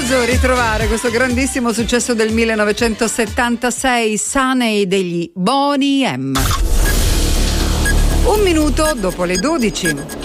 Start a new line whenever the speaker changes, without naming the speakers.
meraviglioso ritrovare questo grandissimo successo del 1976, Sunny degli Boney M. Un minuto dopo le 12.